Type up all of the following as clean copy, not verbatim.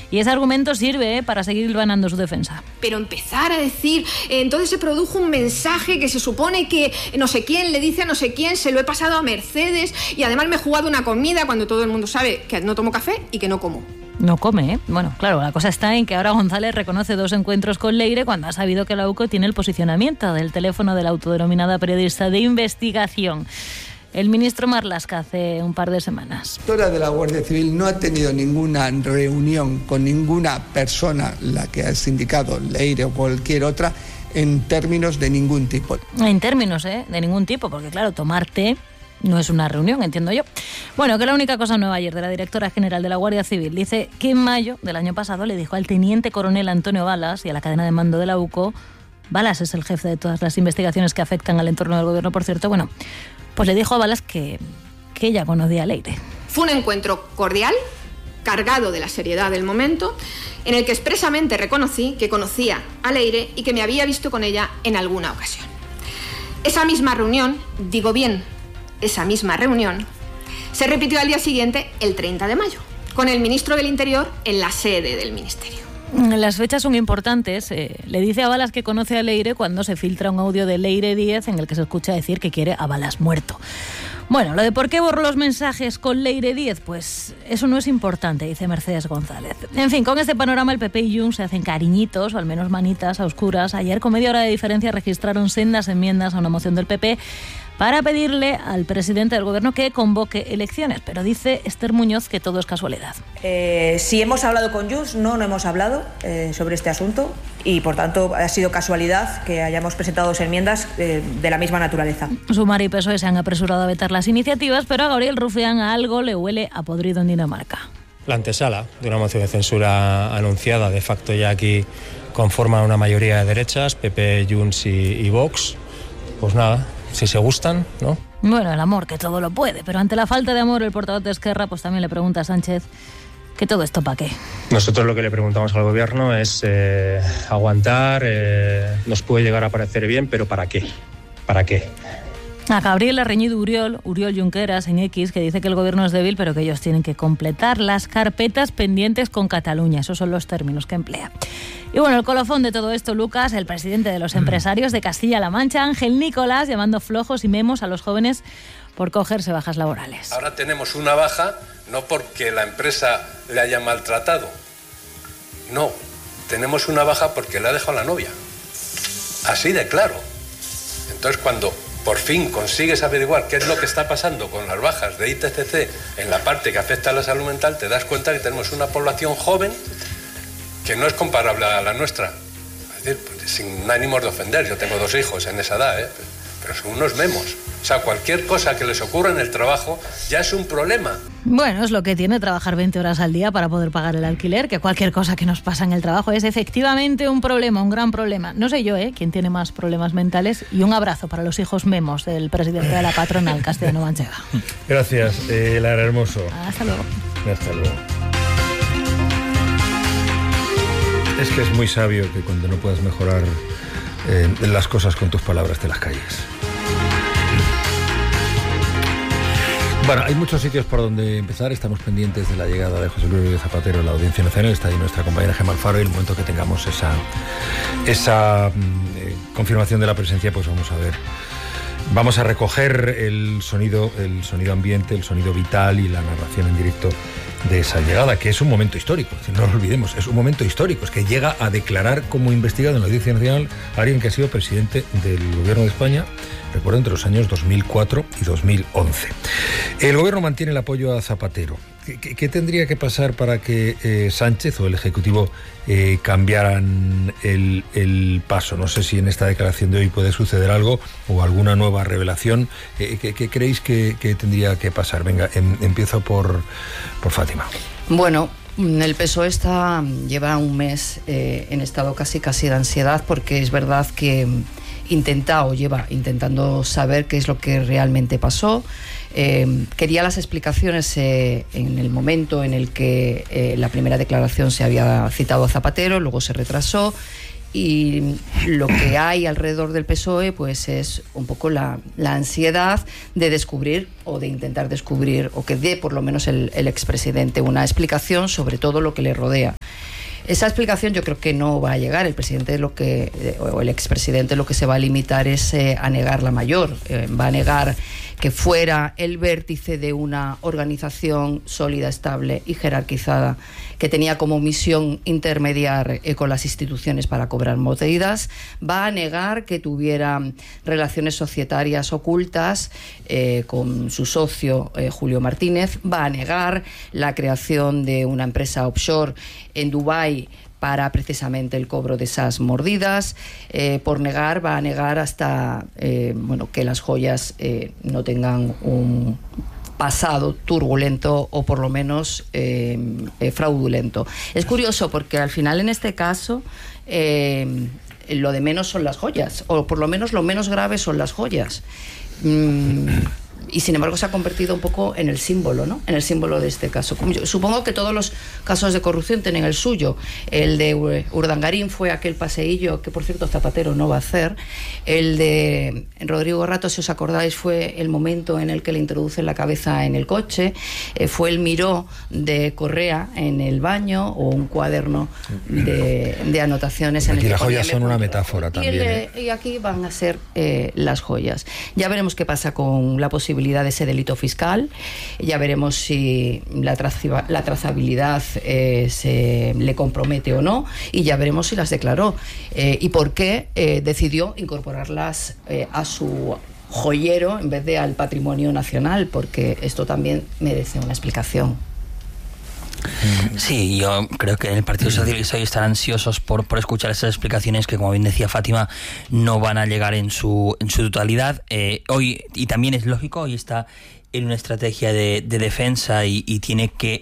Y ese argumento sirve para seguir hilvanando su defensa. Pero empezar a decir, entonces se produjo un mensaje que se supone que no sé quién le dice a no sé quién, se lo he pasado a Mercedes y además me he jugado una comida cuando todo el mundo sabe que no tomo café y que no como. No come, ¿eh? Bueno, claro, la cosa está en que ahora González reconoce 2 encuentros con Leire cuando ha sabido que la UCO tiene el posicionamiento del teléfono de la autodenominada periodista de investigación. El ministro Marlaska hace un par de semanas. La directora de la Guardia Civil no ha tenido ninguna reunión con ninguna persona, la que has indicado, Leire o cualquier otra, en términos de ningún tipo. En términos, de ningún tipo, porque claro, tomar té no es una reunión, entiendo yo. Bueno, que la única cosa nueva ayer de la directora general de la Guardia Civil dice que en mayo del año pasado le dijo al teniente coronel Antonio Balas y a la cadena de mando de la UCO, Balas es el jefe de todas las investigaciones que afectan al entorno del gobierno, por cierto, bueno, pues le dijo a Balas que ella conocía a Leire. Fue un encuentro cordial, cargado de la seriedad del momento, en el que expresamente reconocí que conocía a Leire y que me había visto con ella en alguna ocasión. Esa misma reunión, esa misma reunión, se repitió al día siguiente, el 30 de mayo, con el ministro del Interior en la sede del ministerio. Las fechas son importantes. Le dice a Balas que conoce a Leire cuando se filtra un audio de Leire Díez en el que se escucha decir que quiere a Balas muerto. Bueno, lo de por qué borró los mensajes con Leire Díez, pues eso no es importante, dice Mercedes González. En fin, con este panorama el PP y Junts se hacen cariñitos, o al menos manitas a oscuras. Ayer, con media hora de diferencia, registraron sendas enmiendas a una moción del PP para pedirle al presidente del gobierno que convoque elecciones. Pero dice Esther Muñoz que todo es casualidad. Si hemos hablado con Junts, no hemos hablado sobre este asunto y, por tanto, ha sido casualidad que hayamos presentado 2 enmiendas de la misma naturaleza. Sumar y PSOE se han apresurado a vetar las iniciativas, pero a Gabriel Rufián a algo le huele a podrido en Dinamarca. La antesala de una moción de censura anunciada, de facto ya aquí conforman una mayoría de derechas, PP, Junts y Vox. Pues nada, si se gustan, ¿no? Bueno, el amor, que todo lo puede, pero ante la falta de amor, el portavoz de Esquerra pues también le pregunta a Sánchez que todo esto para qué. Nosotros lo que le preguntamos al gobierno es aguantar, nos puede llegar a parecer bien, pero ¿para qué? ¿Para qué? A Gabriel le ha reñido Uriol Junqueras en X, que dice que el gobierno es débil, pero que ellos tienen que completar las carpetas pendientes con Cataluña. Esos son los términos que emplea. Y bueno, el colofón de todo esto, Lucas, el presidente de los empresarios de Castilla-La Mancha, Ángel Nicolás, llamando flojos y memos a los jóvenes por cogerse bajas laborales. Ahora tenemos una baja, no porque la empresa le haya maltratado. No, tenemos una baja porque le ha dejado la novia. Así de claro. Entonces, cuando por fin consigues averiguar qué es lo que está pasando con las bajas de ITCC en la parte que afecta a la salud mental, te das cuenta que tenemos una población joven que no es comparable a la nuestra. Es decir, pues, sin ánimos de ofender, yo tengo 2 hijos en esa edad, pero son unos memos. O sea, cualquier cosa que les ocurra en el trabajo ya es un problema. Bueno, es lo que tiene trabajar 20 horas al día para poder pagar el alquiler, que cualquier cosa que nos pasa en el trabajo es efectivamente un problema, un gran problema. No sé yo, quién tiene más problemas mentales. Y un abrazo para los hijos memos del presidente de la patronal castellano-manchega. Gracias, Lara Hermoso. Hasta luego. Hasta luego. Es que es muy sabio que cuando no puedas mejorar las cosas con tus palabras te las calles. Bueno, hay muchos sitios por donde empezar. Estamos pendientes de la llegada de José Luis Rodríguez Zapatero a la Audiencia Nacional. Está ahí nuestra compañera Gemma Alfaro y el momento que tengamos esa confirmación de la presencia, pues vamos a ver. Vamos a recoger el sonido ambiente, el sonido vital y la narración en directo de esa llegada, que es un momento histórico, no lo olvidemos, es un momento histórico, es que llega a declarar como investigado en la Audiencia Nacional a alguien que ha sido presidente del Gobierno de España, recuerdo, entre los años 2004 y 2011. El Gobierno mantiene el apoyo a Zapatero. ¿Qué tendría que pasar para que Sánchez o el Ejecutivo cambiaran el paso? No sé si en esta declaración de hoy puede suceder algo o alguna nueva revelación. ¿Qué creéis que tendría que pasar? Venga, empiezo por Fátima. Bueno, el PSOE lleva un mes en estado casi de ansiedad, porque es verdad que lleva intentando saber qué es lo que realmente pasó. Quería las explicaciones en el momento en el que la primera declaración se había citado a Zapatero, luego se retrasó, y lo que hay alrededor del PSOE pues es un poco la ansiedad de descubrir o de intentar descubrir, o que dé por lo menos el expresidente una explicación sobre todo lo que le rodea. Esa explicación yo creo que no va a llegar. El presidente o el expresidente lo que se va a limitar es a negar la mayor. Va a negar que fuera el vértice de una organización sólida, estable y jerarquizada que tenía como misión intermediar con las instituciones para cobrar medidas. Va a negar que tuviera relaciones societarias ocultas con su socio Julio Martínez. Va a negar la creación de una empresa offshore en Dubái para precisamente el cobro de esas mordidas. Va a negar hasta que las joyas no tengan un pasado turbulento o por lo menos fraudulento. Es curioso porque al final en este caso lo de menos son las joyas, o por lo menos lo menos grave son las joyas. Y sin embargo se ha convertido un poco en el símbolo, ¿no? En el símbolo de este caso. Yo supongo que todos los casos de corrupción tienen el suyo. El de Urdangarín fue aquel paseillo que, por cierto, Zapatero no va a hacer. El de Rodrigo Rato, si os acordáis, fue el momento en el que le introducen la cabeza en el coche. Fue el miró de Correa en el baño, o un cuaderno de anotaciones. Aquí las joyas son una metáfora también. Y aquí van a ser las joyas. Ya veremos qué pasa con la posibilidad de ese delito fiscal. Ya veremos si la trazabilidad se le compromete o no, y ya veremos si las declaró y por qué decidió incorporarlas a su joyero en vez de al patrimonio nacional, porque esto también merece una explicación. Sí, yo creo que en el Partido Socialista hoy están ansiosos por escuchar esas explicaciones que, como bien decía Fátima, no van a llegar en su totalidad. Hoy, y también es lógico, hoy está en una estrategia de defensa y tiene que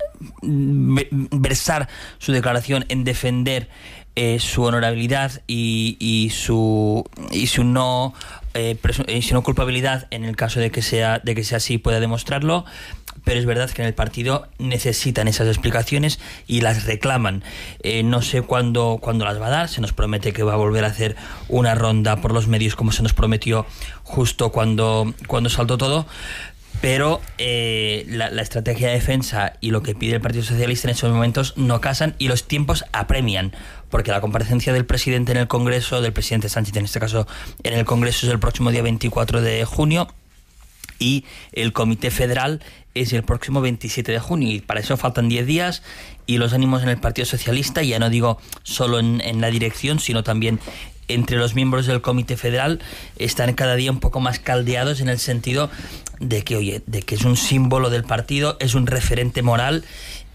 versar su declaración en defender su honorabilidad y su no culpabilidad en el caso de que sea así, pueda demostrarlo. Pero es verdad que en el partido necesitan esas explicaciones y las reclaman. No sé cuándo las va a dar. Se nos promete que va a volver a hacer una ronda por los medios, como se nos prometió justo cuando saltó todo. Pero la estrategia de defensa y lo que pide el Partido Socialista en esos momentos no casan, y los tiempos apremian, porque la comparecencia del presidente en el Congreso, del presidente Sánchez en este caso en el Congreso, es el próximo día 24 de junio y el Comité Federal es el próximo 27 de junio, y para eso faltan 10 días, y los ánimos en el Partido Socialista, ya no digo solo en la dirección, sino también entre los miembros del Comité Federal, están cada día un poco más caldeados, en el sentido de que es un símbolo del partido, es un referente moral,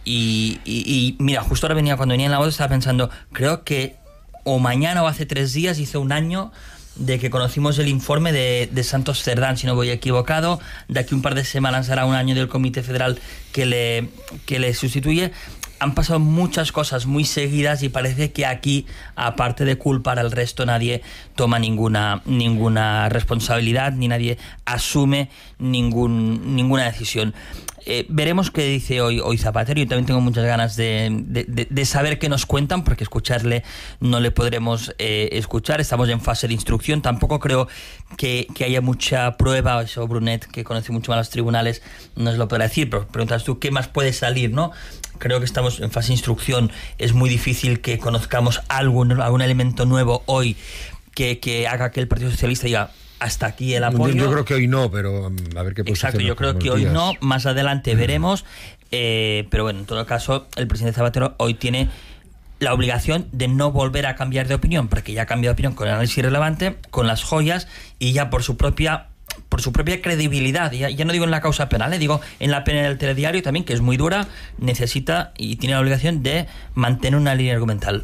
y mira, justo ahora cuando venía en la voz estaba pensando, creo que o mañana o hace 3 días hizo un año de que conocimos el informe de Santos Cerdán, si no voy equivocado. De aquí un par de semanas hará un año del Comité Federal que le sustituye. Han pasado muchas cosas muy seguidas y parece que aquí, aparte de culpar al resto, nadie toma ninguna responsabilidad, ni nadie asume ninguna decisión. Veremos qué dice hoy Zapatero. Yo también tengo muchas ganas de saber qué nos cuentan, porque escucharle no le podremos escuchar. Estamos en fase de instrucción. Tampoco creo que haya mucha prueba. Eso Brunet, que conoce mucho más los tribunales, nos lo podrá decir. Pero preguntas tú, ¿qué más puede salir, no? Creo que estamos en fase de instrucción. Es muy difícil que conozcamos algún elemento nuevo hoy que haga que el Partido Socialista diga hasta aquí el apoyo. Yo creo que hoy no, pero a ver qué pasa. Exacto, yo creo que hoy no, más adelante veremos. Pero bueno, en todo caso, el presidente Zapatero hoy tiene la obligación de no volver a cambiar de opinión, porque ya ha cambiado de opinión con el análisis irrelevante, con las joyas, y ya por su propia credibilidad, ya no digo en la causa penal, digo en la pena del telediario también, que es muy dura, necesita y tiene la obligación de mantener una línea argumental.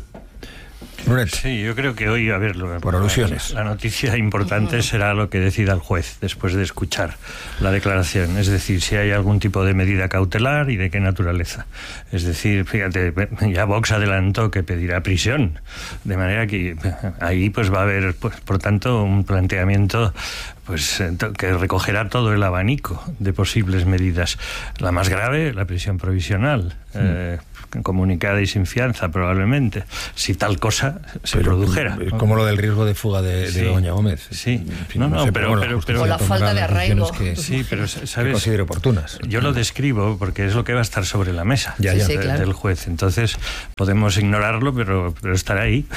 Sí, yo creo que hoy, por alusiones, la noticia importante será lo que decida el juez después de escuchar la declaración, es decir, si hay algún tipo de medida cautelar y de qué naturaleza. Es decir, fíjate, ya Vox adelantó que pedirá prisión, de manera que ahí pues va a haber, pues, por tanto, un planteamiento pues que recogerá todo el abanico de posibles medidas. La más grave, la prisión provisional, comunicada y sin fianza, probablemente. Si tal cosa nunca se produjera. Es como lo del riesgo de fuga de Begoña Gómez. Sí, en fin, pero o la falta de arraigo. Sí, pero ¿sabes? Que considero oportunas. Yo lo describo porque es lo que va a estar sobre la mesa del juez. Entonces podemos ignorarlo, pero estará ahí.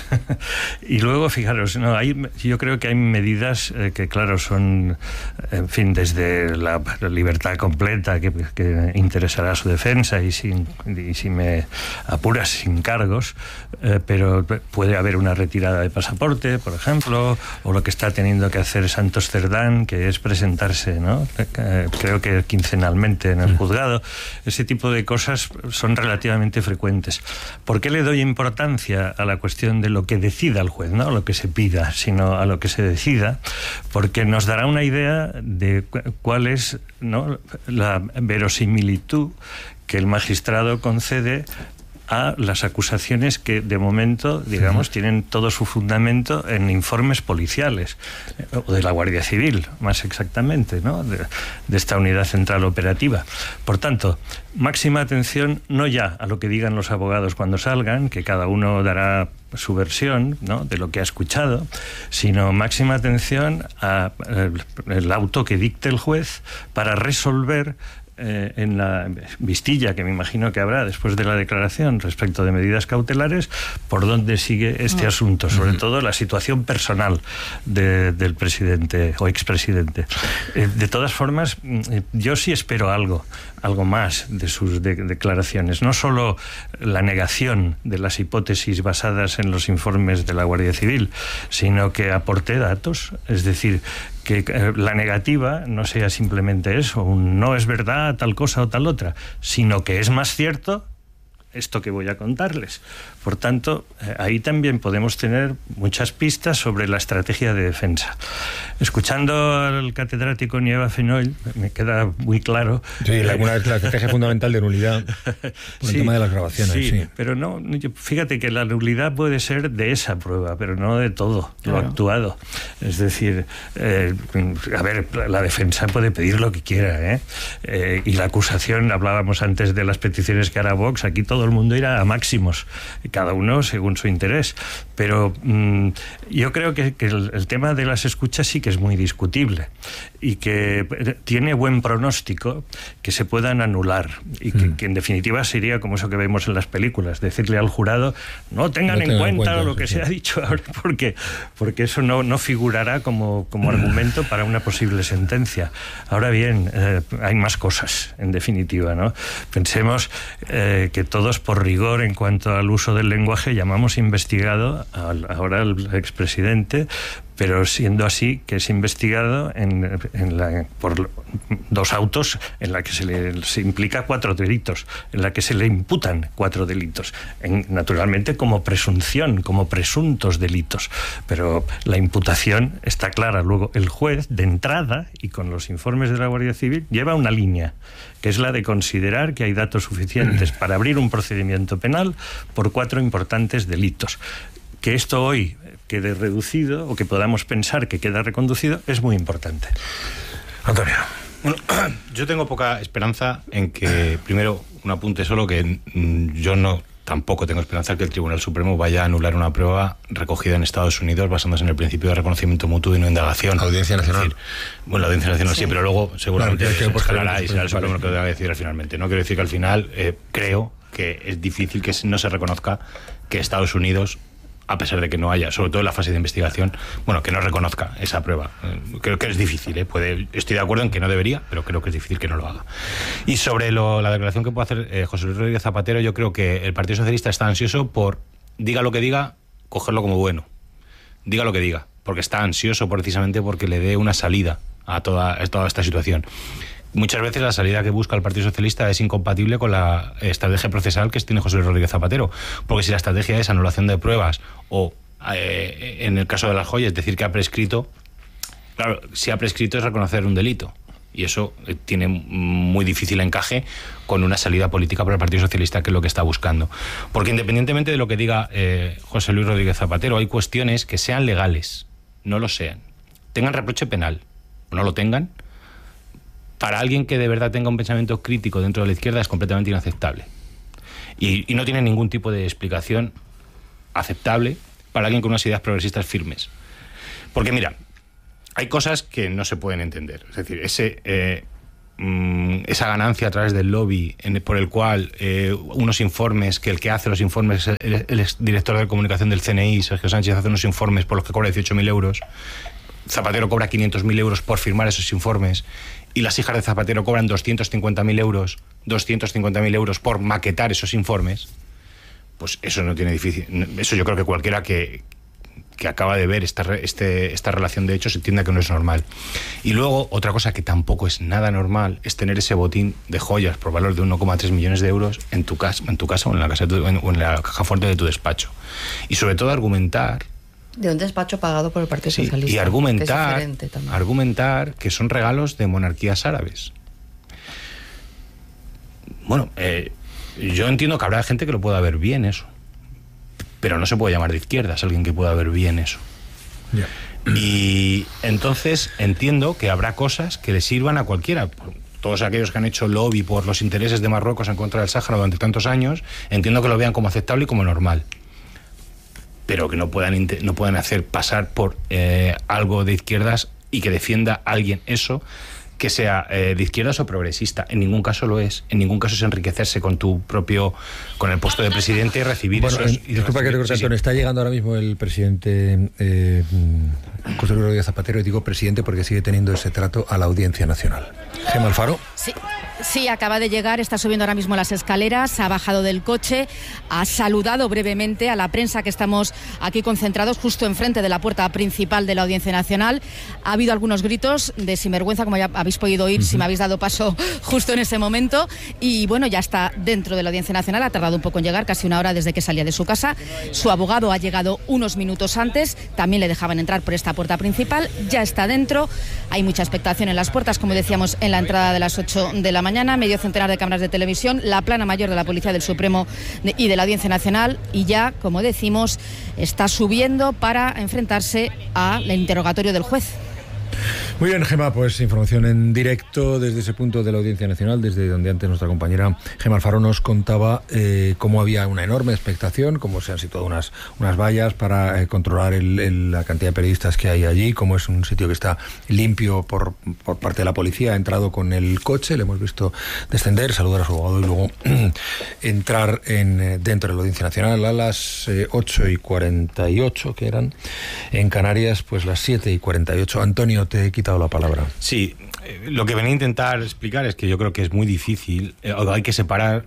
Y luego, fijaros, yo creo que hay medidas que, claro, son, en fin, desde la libertad completa que interesará a su defensa y si me apuras, sin cargos, pero puede haber una retirada de pasaporte, por ejemplo, o lo que está teniendo que hacer Santos Cerdán, que es presentarse, ¿no? Creo que quincenalmente en el juzgado. Ese tipo de cosas son relativamente frecuentes. ¿Por qué le doy importancia a la cuestión de lo que decida el juez, no a lo que se pida, sino a lo que se decida? Porque nos dará una idea de cuál es, ¿no?, la verosimilitud que el magistrado concede a las acusaciones que de momento, digamos, tienen todo su fundamento en informes policiales o de la Guardia Civil, más exactamente, ¿no?, de esta unidad central operativa. Por tanto, máxima atención no ya a lo que digan los abogados cuando salgan, que cada uno dará su versión, ¿no?, de lo que ha escuchado, sino máxima atención a el auto que dicte el juez para resolver en la vistilla que me imagino que habrá después de la declaración respecto de medidas cautelares, por dónde sigue este asunto, sobre todo la situación personal del presidente o expresidente. De todas formas, yo sí espero algo más de sus declaraciones, no solo la negación de las hipótesis basadas en los informes de la Guardia Civil, sino que aporte datos, es decir, que la negativa no sea simplemente eso, un no es verdad, tal cosa o tal otra, sino que es más cierto esto que voy a contarles. Por tanto, ahí también podemos tener muchas pistas sobre la estrategia de defensa. Escuchando al catedrático Nieva Fenoll, me queda muy claro... Sí, la estrategia fundamental de nulidad por el tema de las grabaciones. Sí, pero no, fíjate que la nulidad puede ser de esa prueba, pero no de todo lo actuado. Es decir, a ver, la defensa puede pedir lo que quiera, y la acusación, hablábamos antes de las peticiones que hará Vox, aquí todo el mundo irá a máximos, cada uno según su interés, pero yo creo que el tema de las escuchas sí que es muy discutible y que tiene buen pronóstico que se puedan anular y que en definitiva sería como eso que vemos en las películas, decirle al jurado no tengan en cuenta lo que se ha dicho ahora, porque eso no figurará como argumento para una posible sentencia. Ahora bien, hay más cosas en definitiva, ¿no? Pensemos que todos por rigor en cuanto al uso del lenguaje llamamos investigado ahora al expresidente, pero siendo así que es investigado por 2 autos en la que se implica 4 delitos, en la que se le imputan 4 delitos, naturalmente como presunción, como presuntos delitos, pero la imputación está clara. Luego el juez de entrada y con los informes de la Guardia Civil lleva una línea, que es la de considerar que hay datos suficientes para abrir un procedimiento penal por 4 importantes delitos. Que esto hoy quede reducido o que podamos pensar que queda reconducido es muy importante. Antonio. Bueno, yo tengo poca esperanza en que, primero, un apunte solo, que yo tampoco tengo esperanza que el Tribunal Supremo vaya a anular una prueba recogida en Estados Unidos basándose en el principio de reconocimiento mutuo y no indagación. Audiencia Nacional. Es decir, bueno, la Audiencia Nacional sí, pero luego seguramente escalará y será el Supremo lo que deba decidir finalmente. No quiero decir que al final creo que es difícil que no se reconozca que Estados Unidos, a pesar de que no haya, sobre todo en la fase de investigación, que no reconozca esa prueba. Creo que es difícil, estoy de acuerdo en que no debería, pero creo que es difícil que no lo haga. Y sobre la declaración que puede hacer José Luis Rodríguez Zapatero, yo creo que el Partido Socialista está ansioso por, diga lo que diga, cogerlo como bueno. Diga lo que diga, porque está ansioso precisamente porque le dé una salida a toda esta situación. Muchas veces la salida que busca el Partido Socialista es incompatible con la estrategia procesal que tiene José Luis Rodríguez Zapatero, porque si la estrategia es anulación de pruebas o, en el caso de las joyas, decir que ha prescrito, claro, si ha prescrito es reconocer un delito, y eso tiene muy difícil encaje con una salida política para el Partido Socialista, que es lo que está buscando. Porque independientemente de lo que diga José Luis Rodríguez Zapatero, hay cuestiones que sean legales, no lo sean, tengan reproche penal o no lo tengan, para alguien que de verdad tenga un pensamiento crítico dentro de la izquierda es completamente inaceptable. Y no tiene ningún tipo de explicación aceptable para alguien con unas ideas progresistas firmes. Porque mira, hay cosas que no se pueden entender. Es decir, esa ganancia a través del lobby por el cual unos informes, que el que hace los informes, el exdirector de comunicación del CNI, Sergio Sánchez, hace unos informes por los que cobra 18.000 euros, Zapatero cobra 500.000 euros por firmar esos informes, y las hijas de Zapatero cobran 250.000 euros por maquetar esos informes, pues eso no tiene difícil. Eso yo creo que cualquiera que acaba de ver esta relación de hechos entienda que no es normal. Y luego, otra cosa que tampoco es nada normal es tener ese botín de joyas por valor de 1,3 millones de euros en tu casa o en la casa o en la caja fuerte de tu despacho. Y sobre todo argumentar... De un despacho pagado por el Partido Socialista. Y argumentar que son regalos de monarquías árabes. Bueno, yo entiendo que habrá gente que lo pueda ver bien eso, pero no se puede llamar de izquierdas alguien que pueda ver bien eso. Yeah. Y entonces entiendo que habrá cosas que le sirvan a cualquiera. Todos aquellos que han hecho lobby por los intereses de Marruecos en contra del Sáhara durante tantos años, entiendo que lo vean como aceptable y como normal, pero que no puedan hacer pasar por algo de izquierdas y que defienda a alguien eso, que sea de izquierdas o progresista. En ningún caso lo es. En ningún caso es enriquecerse con el puesto de presidente y recibir esos... Disculpa que te corte, Antonio. Está llegando ahora mismo el presidente José Luis Rodríguez Zapatero, y digo presidente porque sigue teniendo ese trato a la Audiencia Nacional. Gemma Alfaro. Sí, acaba de llegar, está subiendo ahora mismo las escaleras, ha bajado del coche, ha saludado brevemente a la prensa que estamos aquí concentrados justo enfrente de la puerta principal de la Audiencia Nacional. Ha habido algunos gritos de sinvergüenza, como ya habéis podido oír, si me habéis dado paso justo en ese momento. Y bueno, ya está dentro de la Audiencia Nacional, ha tardado un poco en llegar, casi una hora desde que salía de su casa. Su abogado ha llegado unos minutos antes, también le dejaban entrar por esta puerta principal, ya está dentro. Hay mucha expectación en las puertas, como decíamos, en la entrada de las 8 de la mañana, medio centenar de cámaras de televisión, la plana mayor de la Policía del Supremo y de la Audiencia Nacional, y ya, como decimos, está subiendo para enfrentarse al interrogatorio del juez. Muy bien, Gemma, pues información en directo desde ese punto de la Audiencia Nacional, desde donde antes nuestra compañera Gemma Alfaro nos contaba cómo había una enorme expectación, cómo se han situado unas vallas para controlar la cantidad de periodistas que hay allí, cómo es un sitio que está limpio por parte de la policía. Ha entrado con el coche, le hemos visto descender, saludar a su abogado y luego entrar dentro de la Audiencia Nacional a las 8:48, que eran en Canarias, pues las 7:48. Antonio, te he quitado la palabra. Sí, lo que venía a intentar explicar es que yo creo que es muy difícil, hay que separar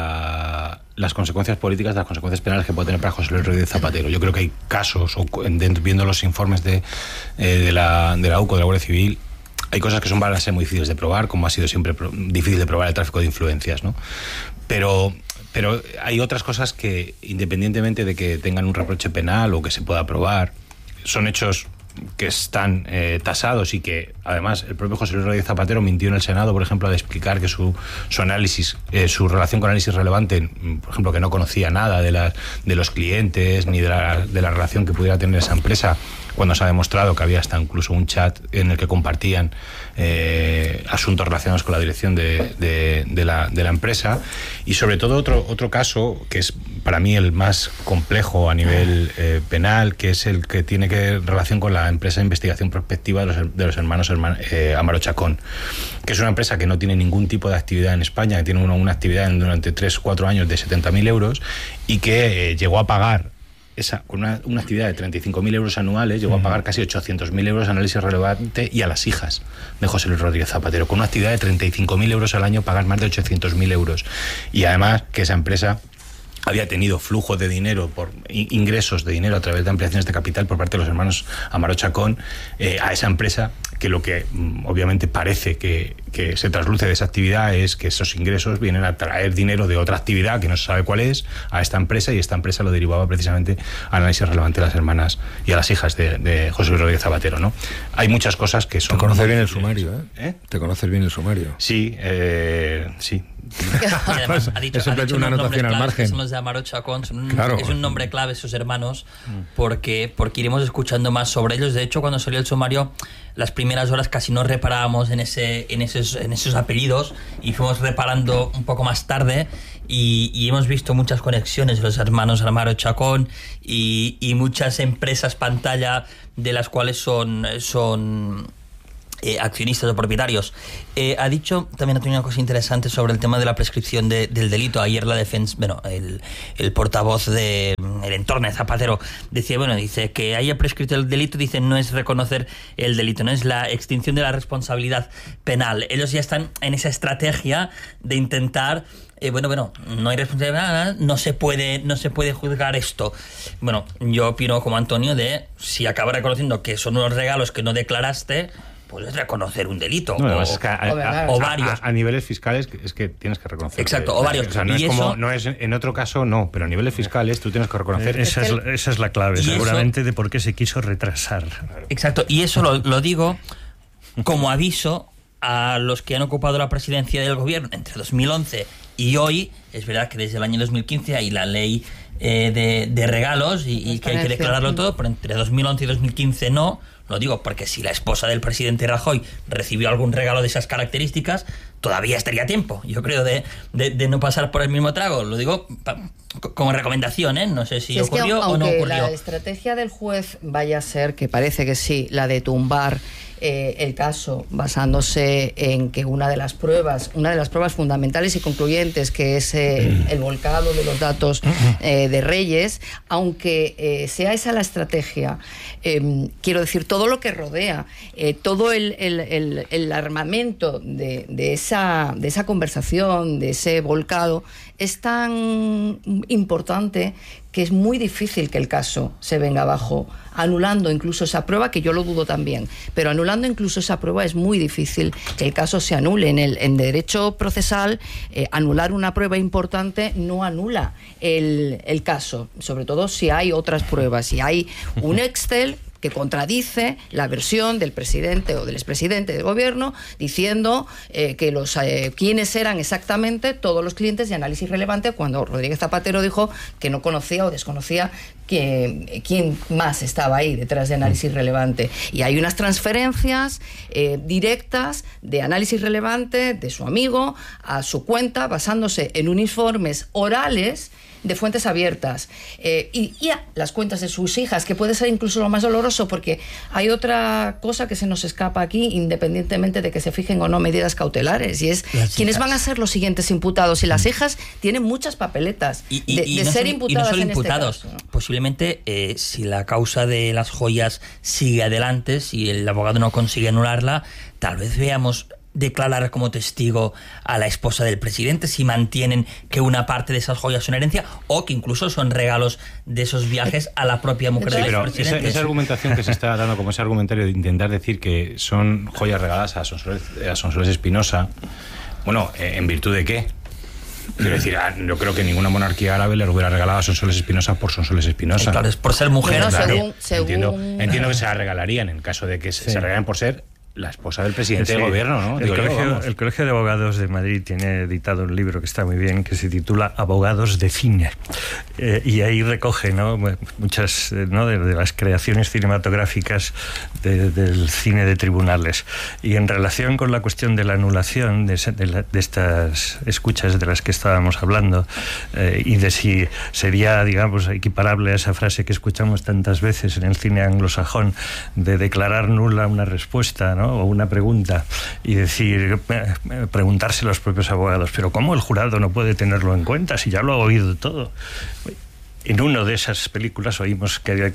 las consecuencias políticas de las consecuencias penales que puede tener para José Luis Rodríguez Zapatero. Yo creo que hay casos, viendo los informes de la UCO, de la Guardia Civil, hay cosas que van a ser muy difíciles de probar, como ha sido siempre difícil de probar el tráfico de influencias, ¿no? Pero hay otras cosas que, independientemente de que tengan un reproche penal o que se pueda probar, son hechos que están tasados y que además el propio José Luis Rodríguez Zapatero mintió en el Senado, por ejemplo, al explicar que su análisis, su relación con análisis relevante, por ejemplo, que no conocía nada de los clientes ni de la relación que pudiera tener esa empresa, cuando se ha demostrado que había hasta incluso un chat en el que compartían asuntos relacionados con la dirección de la empresa. Y sobre todo otro caso que es para mí el más complejo a nivel penal, que es el que tiene relación con la empresa de investigación prospectiva de los hermanos Amaro Chacón, que es una empresa que no tiene ningún tipo de actividad en España, que tiene una actividad durante 3-4 años de 70.000 euros y que llegó a pagar con una actividad de 35.000 euros anuales, llegó a pagar casi 800.000 euros de análisis relevante y a las hijas de José Luis Rodríguez Zapatero. Con una actividad de 35.000 euros al año, pagar más de 800.000 euros. Y además que esa empresa había tenido flujo de dinero, ingresos de dinero a través de ampliaciones de capital por parte de los hermanos Amaro Chacón a esa empresa, que lo que obviamente parece que se trasluce de esa actividad es que esos ingresos vienen a traer dinero de otra actividad que no se sabe cuál es a esta empresa, y esta empresa lo derivaba precisamente al análisis relevante de las hermanas y a las hijas de José Luis Rodríguez Zapatero, ¿no? Hay muchas cosas que son... Te conoces bien el sumario, ¿eh? Te conoces bien el sumario. Sí, sí. Además, ha dicho una anotación al margen. Somos de Amaro Chacón, claro. Es un nombre clave sus hermanos, porque iremos escuchando más sobre ellos. De hecho, cuando salió el sumario, las primeras horas casi no reparábamos en ese esos apellidos y fuimos reparando un poco más tarde y hemos visto muchas conexiones de los hermanos Amaro Chacón y muchas empresas pantalla de las cuales son accionistas o propietarios. Ha dicho también una cosa interesante sobre el tema de la prescripción del delito. Ayer la defensa, el portavoz el entorno de Zapatero dice que haya prescrito el delito, dice, no es reconocer el delito, no es la extinción de la responsabilidad penal. Ellos ya están en esa estrategia de intentar no hay responsabilidad, no se puede juzgar esto. Bueno, yo opino como Antonio de si acaba reconociendo que son unos regalos que no declaraste, puedes reconocer un delito o varios. A niveles fiscales es que tienes que reconocer. Exacto, o varios. O sea, no es en otro caso, no, pero a niveles fiscales tú tienes que reconocer. Esa es la clave, seguramente, de por qué se quiso retrasar. Exacto, y eso lo digo como aviso a los que han ocupado la presidencia del gobierno entre 2011 y hoy. Es verdad que desde el año 2015 hay la ley de regalos y que hay que declararlo todo, pero entre 2011 y 2015 no. Lo digo porque si la esposa del presidente Rajoy recibió algún regalo de esas características, todavía estaría a tiempo, yo creo, de no pasar por el mismo trago. Lo digo como recomendación, ¿eh? No sé si ocurrió o no ocurrió. La estrategia del juez vaya a ser, que parece que sí, la de tumbar el caso basándose en que una de las pruebas fundamentales y concluyentes, que es el volcado de los datos de Reyes, aunque sea esa la estrategia, quiero decir, todo lo que rodea, todo el armamento de esa conversación, de ese volcado, es tan importante que es muy difícil que el caso se venga abajo, anulando incluso esa prueba, que yo lo dudo también, pero anulando incluso esa prueba es muy difícil que el caso se anule. En derecho procesal, anular una prueba importante no anula el caso, sobre todo si hay otras pruebas, si hay un Excel que contradice la versión del presidente o del expresidente del gobierno diciendo que quiénes eran exactamente todos los clientes de análisis relevante, cuando Rodríguez Zapatero dijo que no conocía o desconocía quién más estaba ahí detrás de análisis relevante. Y hay unas transferencias directas de análisis relevante de su amigo a su cuenta, basándose en uniformes orales de fuentes abiertas, y a las cuentas de sus hijas, que puede ser incluso lo más doloroso, porque hay otra cosa que se nos escapa aquí, independientemente de que se fijen o no medidas cautelares, y es quiénes van a ser los siguientes imputados. Y las hijas tienen muchas papeletas de no ser son, imputadas, y no solo en imputados, este caso. Posiblemente si la causa de las joyas sigue adelante, si el abogado no consigue anularla, tal vez veamos declarar como testigo a la esposa del presidente, si mantienen que una parte de esas joyas son herencia o que incluso son regalos de esos viajes a la propia mujer del presidente. Esa argumentación que se está dando como ese argumentario de intentar decir que son joyas regaladas a Sonsoles Espinosa, bueno, ¿en virtud de qué? Quiero decir, yo creo que ninguna monarquía árabe le hubiera regalado a Sonsoles Espinosa por Sonsoles Espinosa. Claro, es por ser mujer. Bueno, claro. Entiendo que se la regalarían en caso de que se regalen por ser la esposa del presidente del gobierno, ¿no? El Colegio de Abogados de Madrid tiene editado un libro que está muy bien, que se titula Abogados de Cine, y ahí recoge, ¿no?, muchas, ¿no?, de las creaciones cinematográficas del cine de tribunales. Y en relación con la cuestión de la anulación de estas escuchas de las que estábamos hablando, y de si sería, digamos, equiparable a esa frase que escuchamos tantas veces en el cine anglosajón de declarar nula una respuesta, ¿no?, o una pregunta, y decir, preguntarse a los propios abogados, pero ¿cómo el jurado no puede tenerlo en cuenta si ya lo ha oído todo? En una de esas películas oímos que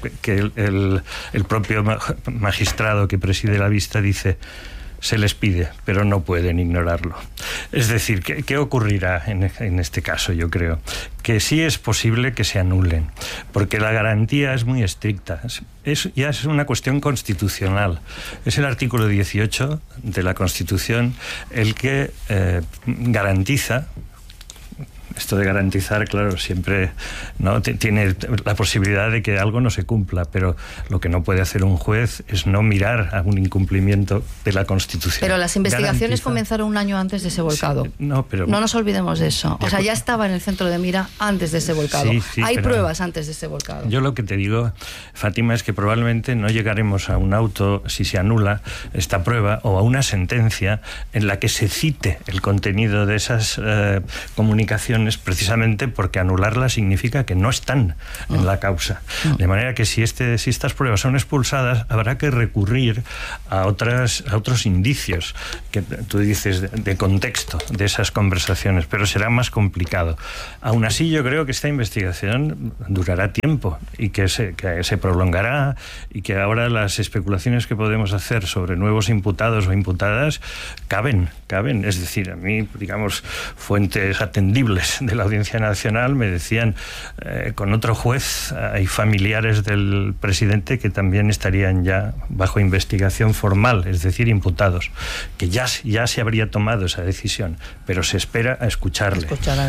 el propio magistrado que preside la vista dice: se les pide, pero no pueden ignorarlo. Es decir, ¿qué ocurrirá en este caso? Yo creo que sí es posible que se anulen, porque la garantía es muy estricta. Ya es una cuestión constitucional. Es el artículo 18 de la Constitución el que garantiza esto de garantizar, claro, siempre, ¿no?, tiene la posibilidad de que algo no se cumpla, pero lo que no puede hacer un juez es no mirar a un incumplimiento de la Constitución. Pero las investigaciones comenzaron un año antes de ese volcado. Sí, no nos olvidemos de eso. O sea, ya estaba en el centro de mira antes de ese volcado. Sí, hay pruebas antes de ese volcado. Yo lo que te digo, Fátima, es que probablemente no llegaremos a un auto si se anula esta prueba, o a una sentencia en la que se cite el contenido de esas comunicaciones, precisamente porque anularla significa que no están en la causa. De manera que si estas pruebas son expulsadas, habrá que recurrir a otros indicios que tú dices de contexto de esas conversaciones, pero será más complicado. Aún así, yo creo que esta investigación durará tiempo y que se prolongará, y que ahora las especulaciones que podemos hacer sobre nuevos imputados o imputadas caben. Es decir, a mí, digamos, fuentes atendibles de la Audiencia Nacional me decían, con otro juez hay familiares del presidente que también estarían ya bajo investigación formal, es decir, imputados, que ya se habría tomado esa decisión, pero se espera a escucharle.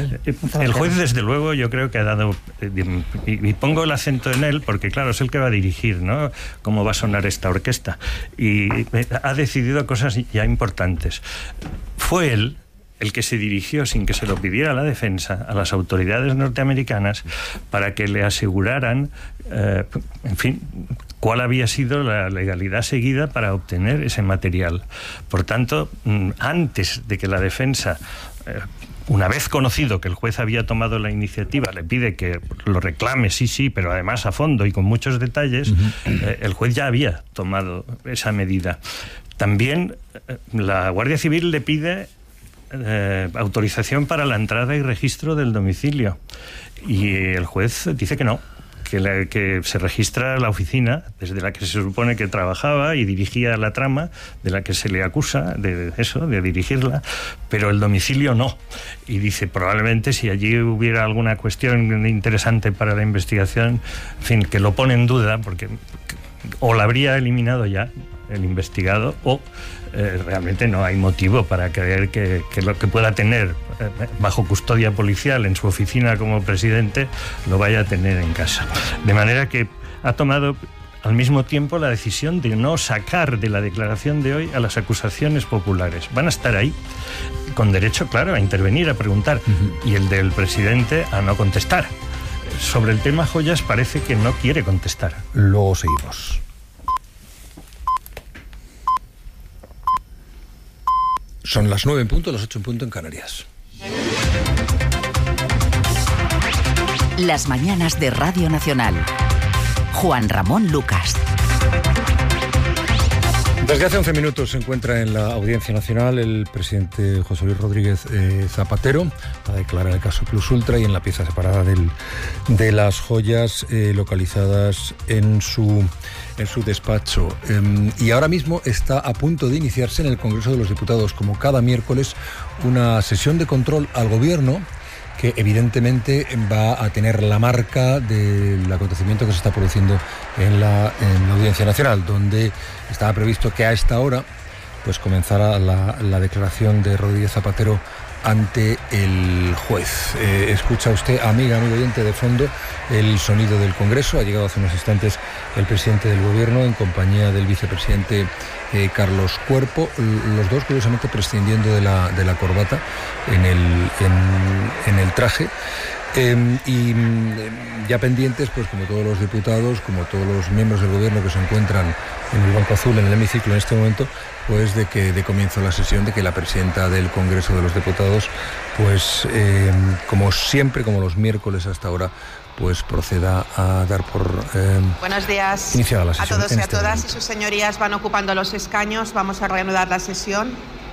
El juez, desde luego, yo creo que ha dado, y pongo el acento en él porque, claro, es el que va a dirigir, ¿no?, cómo va a sonar esta orquesta, y ha decidido cosas ya importantes. Fue él el que se dirigió, sin que se lo pidiera la defensa, a las autoridades norteamericanas para que le aseguraran, en fin, cuál había sido la legalidad seguida para obtener ese material. Por tanto, antes de que la defensa, una vez conocido que el juez había tomado la iniciativa, le pide que lo reclame, sí, pero además a fondo y con muchos detalles, el juez ya había tomado esa medida. También la Guardia Civil le pide autorización para la entrada y registro del domicilio, y el juez dice que no, que se registra la oficina desde la que se supone que trabajaba y dirigía la trama de la que se le acusa de dirigirla, pero el domicilio no. Y dice, probablemente si allí hubiera alguna cuestión interesante para la investigación, en fin, que lo pone en duda, porque o la habría eliminado ya el investigado, o realmente no hay motivo para creer que lo que pueda tener bajo custodia policial en su oficina como presidente lo vaya a tener en casa. De manera que ha tomado al mismo tiempo la decisión de no sacar de la declaración de hoy a las acusaciones populares. Van a estar ahí con derecho, claro, a intervenir, a preguntar, y el del presidente a no contestar. Sobre el tema joyas parece que no quiere contestar. Luego seguimos. Son las 9 en punto, las 8 en punto en Canarias. Las mañanas de Radio Nacional. Juan Ramón Lucas. Desde hace 11 minutos se encuentra en la Audiencia Nacional el presidente José Luis Rodríguez Zapatero para declarar el caso Plus Ultra y en la pieza separada de las joyas localizadas en su despacho. Y ahora mismo está a punto de iniciarse en el Congreso de los Diputados, como cada miércoles, una sesión de control al Gobierno que evidentemente va a tener la marca del acontecimiento que se está produciendo en la Audiencia Nacional, donde estaba previsto que a esta hora pues comenzara la declaración de Rodríguez Zapatero ante el juez. Escucha usted, amigo oyente, de fondo el sonido del Congreso. Ha llegado hace unos instantes el presidente del Gobierno en compañía del vicepresidente Carlos Cuerpo, los dos curiosamente prescindiendo de la corbata en el traje. Y ya pendientes, pues como todos los diputados, como todos los miembros del Gobierno que se encuentran en el Banco Azul, en el hemiciclo en este momento, pues de que de comienzo la sesión, de que la presidenta del Congreso de los Diputados, pues como siempre, como los miércoles hasta ahora, pues proceda a dar por buenos días iniciada la sesión. A todos y a todas, si sus señorías van ocupando los escaños, vamos a reanudar la sesión.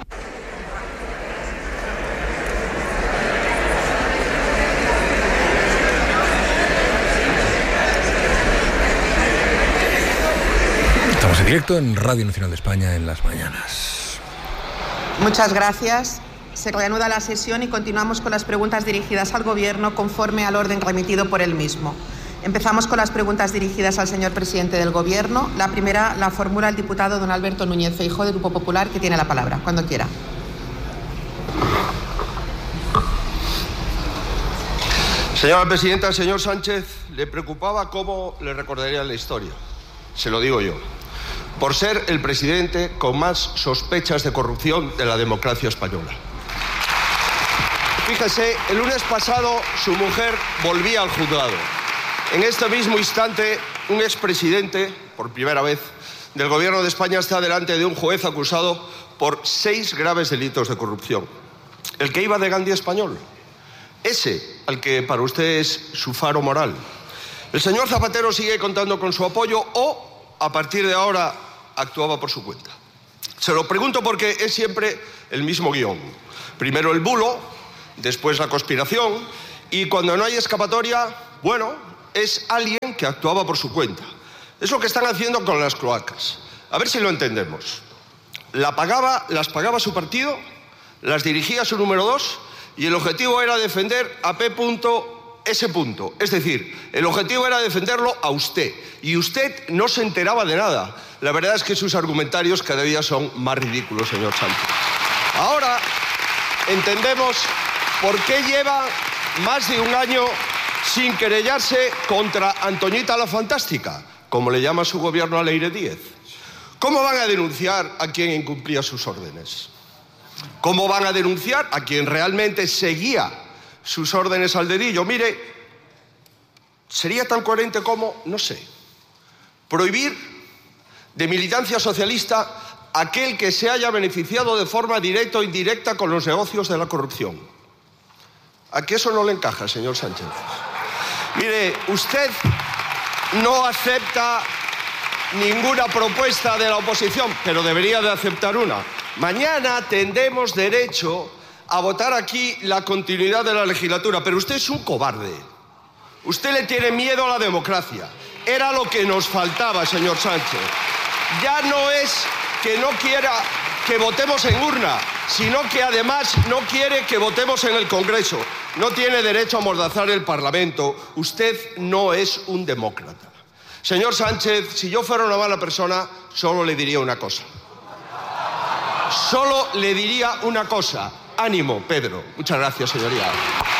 Estamos en directo en Radio Nacional de España en las mañanas. Muchas gracias. Se reanuda la sesión y continuamos con las preguntas dirigidas al Gobierno conforme al orden remitido por el mismo. Empezamos con las preguntas dirigidas al señor presidente del Gobierno. La primera la formula el diputado don Alberto Núñez Feijóo, del Grupo Popular, que tiene la palabra. Cuando quiera. Señora presidenta, señor Sánchez, le preocupaba cómo le recordaría la historia. Se lo digo yo. Por ser el presidente con más sospechas de corrupción de la democracia española. Fíjese, el lunes pasado su mujer volvía al juzgado. En este mismo instante, un expresidente, por primera vez, del Gobierno de España está delante de un juez acusado por 6 graves delitos de corrupción. El que iba de Gandhi español. Ese al que para usted es su faro moral. El señor Zapatero sigue contando con su apoyo o, a partir de ahora, actuaba por su cuenta. Se lo pregunto porque es siempre el mismo guión. Primero el bulo, después la conspiración y cuando no hay escapatoria, bueno, es alguien que actuaba por su cuenta. Es lo que están haciendo con las cloacas. A ver si lo entendemos. Las pagaba su partido, las dirigía su número 2 y el objetivo era defender a P.S. Es decir, el objetivo era defenderlo a usted. Y usted no se enteraba de nada. La verdad es que sus argumentarios cada día son más ridículos, señor Sánchez. Ahora entendemos por qué lleva más de un año sin querellarse contra Antoñita la Fantástica, como le llama su gobierno a Leire Díez. ¿Cómo van a denunciar a quien incumplía sus órdenes? ¿Cómo van a denunciar a quien realmente seguía sus órdenes al dedillo? Mire, sería tan coherente como, no sé, prohibir de militancia socialista a aquel que se haya beneficiado de forma directa o indirecta con los negocios de la corrupción. ¿A qué eso no le encaja, señor Sánchez? Mire, usted no acepta ninguna propuesta de la oposición, pero debería de aceptar una. Mañana tendremos derecho a votar aquí la continuidad de la legislatura, pero usted es un cobarde. Usted le tiene miedo a la democracia. Era lo que nos faltaba, señor Sánchez. Ya no es que no quiera que votemos en urna, sino que además no quiere que votemos en el Congreso. No tiene derecho a amordazar el Parlamento. Usted no es un demócrata. Señor Sánchez, si yo fuera una mala persona, solo le diría una cosa. Solo le diría una cosa. Ánimo, Pedro. Muchas gracias, señoría.